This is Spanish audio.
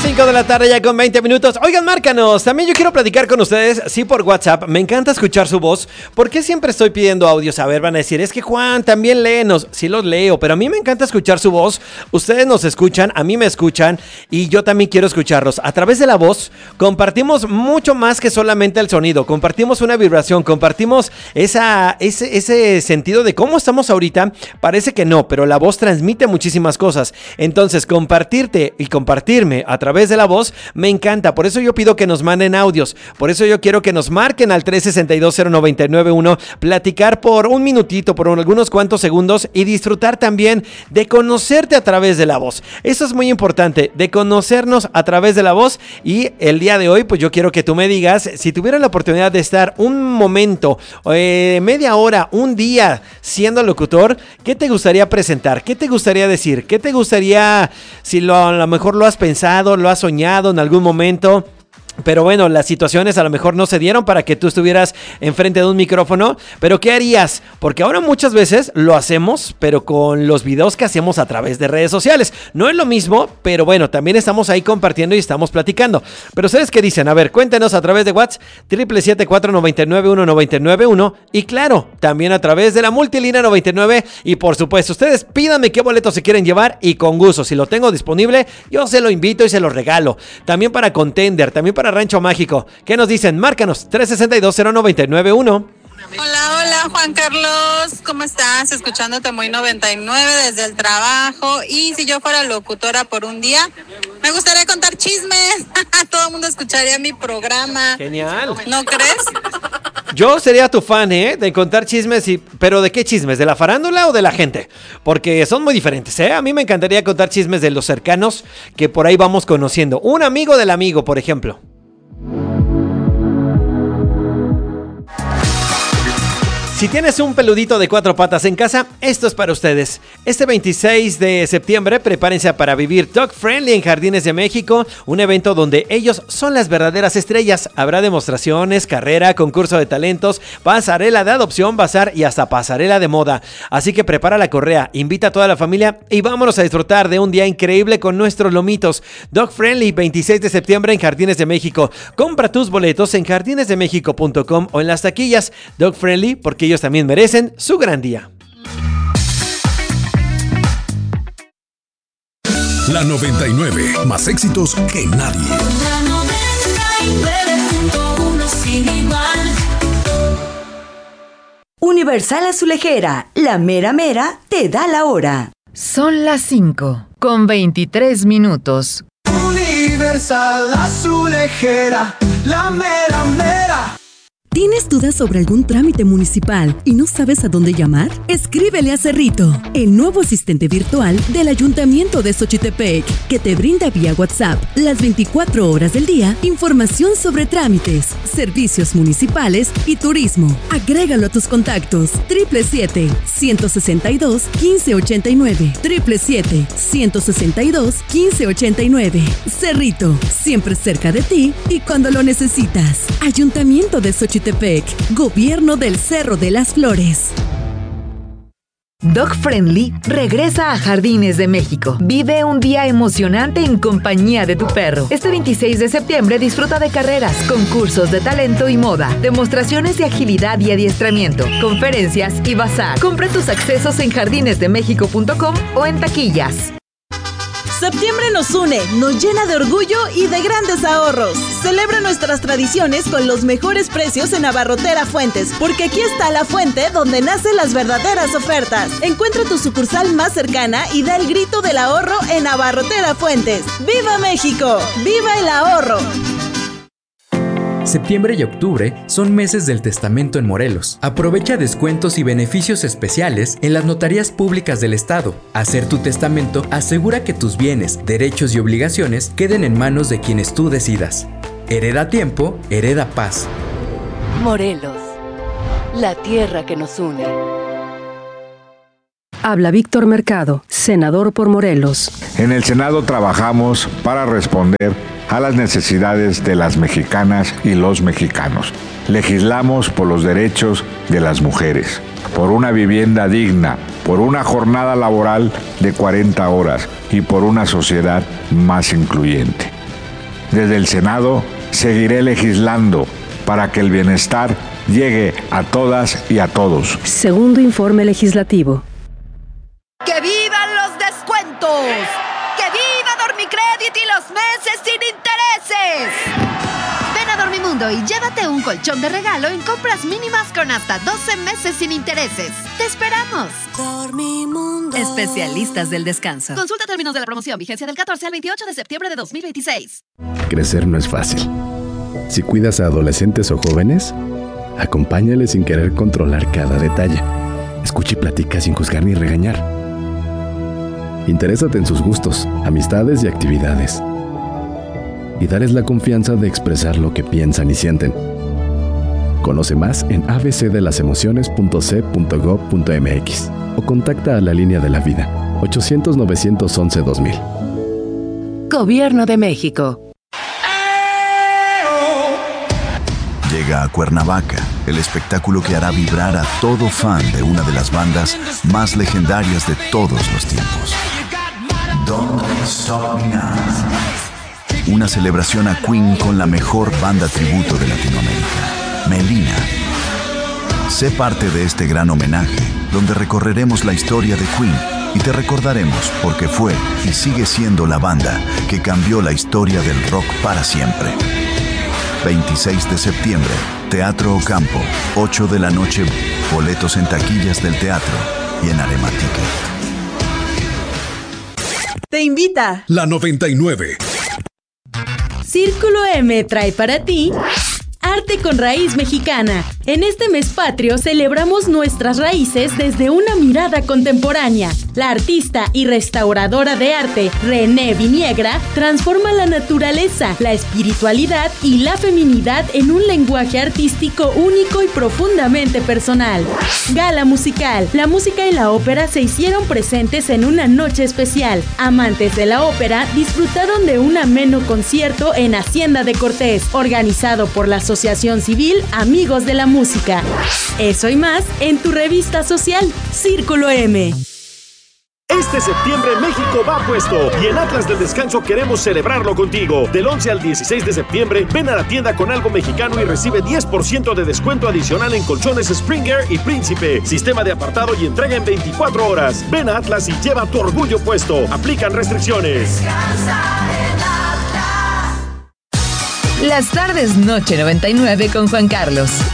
5 de la tarde ya con 20 minutos. Oigan, márcanos. También yo quiero platicar con ustedes, sí, por WhatsApp. Me encanta escuchar su voz. ¿Por qué siempre estoy pidiendo audios? A ver, van a decir, es que Juan, también léenos. Sí los leo, pero a mí me encanta escuchar su voz. Ustedes nos escuchan, a mí me escuchan y yo también quiero escucharlos. A través de la voz compartimos mucho más que solamente el sonido. Compartimos una vibración, compartimos ese sentido de cómo estamos ahorita. Parece que no, pero la voz transmite muchísimas cosas. Entonces, compartirte y compartirme a través de la voz me encanta. Por eso yo pido que nos manden audios. Por eso yo quiero que nos marquen al 3620991, platicar por un minutito, por algunos cuantos segundos y disfrutar también de conocerte a través de la voz. Eso es muy importante, de conocernos a través de la voz. Y el día de hoy, pues yo quiero que tú me digas, si tuvieras la oportunidad de estar un momento, media hora, un día siendo locutor, ¿qué te gustaría presentar? ¿Qué te gustaría decir? ¿Qué te gustaría, si a lo mejor lo has pensado, lo has soñado en algún momento? Pero bueno, las situaciones a lo mejor no se dieron para que tú estuvieras enfrente de un micrófono. Pero ¿qué harías? Porque ahora muchas veces lo hacemos, pero con los videos que hacemos a través de redes sociales. No es lo mismo, pero bueno, también estamos ahí compartiendo y estamos platicando. Pero ¿ustedes qué dicen? A ver, cuéntenos a través de WhatsApp, 777-499-1991. Y claro, también a través de la multilínea 99. Y por supuesto, ustedes pídanme qué boletos se quieren llevar y con gusto, si lo tengo disponible, yo se lo invito y se lo regalo. También para Contender, también para Rancho Mágico. ¿Qué nos dicen? Márcanos 3620991. Hola Juan Carlos, ¿cómo estás? Escuchándote muy 99 desde el trabajo. Y si yo fuera locutora por un día, me gustaría contar chismes. Todo el mundo escucharía mi programa. Genial. ¿No crees? Yo sería tu fan, de contar chismes, pero ¿de qué chismes? ¿De la farándula o de la gente? Porque son muy diferentes, A mí me encantaría contar chismes de los cercanos que por ahí vamos conociendo. Un amigo del amigo, por ejemplo. Si tienes un peludito de 4 patas en casa, esto es para ustedes. Este 26 de septiembre, prepárense para vivir Dog Friendly en Jardines de México, un evento donde ellos son las verdaderas estrellas. Habrá demostraciones, carrera, concurso de talentos, pasarela de adopción, bazar y hasta pasarela de moda. Así que prepara la correa, invita a toda la familia y vámonos a disfrutar de un día increíble con nuestros lomitos. Dog Friendly, 26 de septiembre en Jardines de México. Compra tus boletos en jardinesdemexico.com o en las taquillas. Dog Friendly, porque ellos también merecen su gran día. La 99, más éxitos que nadie. La 99.1 sin igual. Universal Azulejera, la mera mera te da la hora. Son las 5:23. Universal Azulejera, la mera mera. ¿Tienes dudas sobre algún trámite municipal y no sabes a dónde llamar? Escríbele a Cerrito, el nuevo asistente virtual del Ayuntamiento de Xochitepec, que te brinda vía WhatsApp las 24 horas del día información sobre trámites, servicios municipales y turismo. Agrégalo a tus contactos. 777-162-1589. 777-162-1589. Cerrito, siempre cerca de ti y cuando lo necesitas. Ayuntamiento de Xochitepec, Gobierno del Cerro de las Flores. Dog Friendly regresa a Jardines de México. Vive un día emocionante en compañía de tu perro. Este 26 de septiembre disfruta de carreras, concursos de talento y moda, demostraciones de agilidad y adiestramiento, conferencias y bazar. Compra tus accesos en jardinesdemexico.com o en taquillas. Septiembre nos une, nos llena de orgullo y de grandes ahorros. Celebra nuestras tradiciones con los mejores precios en Abarrotera Fuentes, porque aquí está la fuente donde nacen las verdaderas ofertas. Encuentra tu sucursal más cercana y da el grito del ahorro en Abarrotera Fuentes. ¡Viva México! ¡Viva el ahorro! Septiembre y octubre son meses del testamento en Morelos. Aprovecha descuentos y beneficios especiales en las notarías públicas del estado. Hacer tu testamento asegura que tus bienes, derechos y obligaciones queden en manos de quienes tú decidas. Hereda tiempo, hereda paz. Morelos, la tierra que nos une. Habla Víctor Mercado, senador por Morelos. En el Senado trabajamos para responder a las necesidades de las mexicanas y los mexicanos. Legislamos por los derechos de las mujeres, por una vivienda digna, por una jornada laboral de 40 horas y por una sociedad más incluyente. Desde el Senado seguiré legislando para que el bienestar llegue a todas y a todos. Segundo informe legislativo. ¡Que vivan los descuentos! ¡Que viva Dormicrédito y los meses sin intereses! Ven a Dormimundo y llévate un colchón de regalo en compras mínimas con hasta 12 meses sin intereses. ¡Te esperamos! Dormimundo. Especialistas del descanso. Consulta términos de la promoción. Vigencia del 14 al 28 de septiembre de 2026. Crecer no es fácil. Si cuidas a adolescentes o jóvenes, acompáñales sin querer controlar cada detalle. Escucha y platica sin juzgar ni regañar. Interésate en sus gustos, amistades y actividades. Y dales la confianza de expresar lo que piensan y sienten. Conoce más en abcdelasemociones.c.gov.mx o contacta a la Línea de la Vida, 800-911-2000. Gobierno de México. Llega a Cuernavaca, el espectáculo que hará vibrar a todo fan de una de las bandas más legendarias de todos los tiempos. Don't Stop Me Now. Una celebración a Queen con la mejor banda tributo de Latinoamérica, Melina. Sé parte de este gran homenaje, donde recorreremos la historia de Queen y te recordaremos porque fue y sigue siendo la banda que cambió la historia del rock para siempre. 26 de septiembre, Teatro Ocampo, 8 de la noche, boletos en taquillas del teatro y en Arema Ticket. Te invita La 99. Círculo M trae para ti Arte con Raíz Mexicana. En este mes patrio celebramos nuestras raíces desde una mirada contemporánea. La artista y restauradora de arte, René Viniegra, transforma la naturaleza, la espiritualidad y la feminidad en un lenguaje artístico único y profundamente personal. Gala musical. La música y la ópera se hicieron presentes en una noche especial. Amantes de la ópera disfrutaron de un ameno concierto en Hacienda de Cortés, organizado por la Asociación Civil Amigos de la Música. Eso y más en tu revista social, Círculo M. Este septiembre México va puesto y en Atlas del Descanso queremos celebrarlo contigo. Del 11 al 16 de septiembre, ven a la tienda con algo mexicano y recibe 10% de descuento adicional en colchones Springer y Príncipe. Sistema de apartado y entrega en 24 horas. Ven a Atlas y lleva tu orgullo puesto. Aplican restricciones. Las tardes Noche 99 con Juan Carlos.